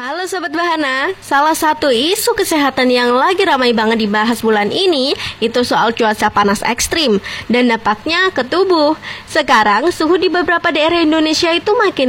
Halo Sobat Bahana, salah satu isu kesehatan yang lagi ramai banget dibahas bulan ini itu soal cuaca panas ekstrim dan dampaknya ke tubuh. Sekarang suhu di beberapa daerah Indonesia itu makin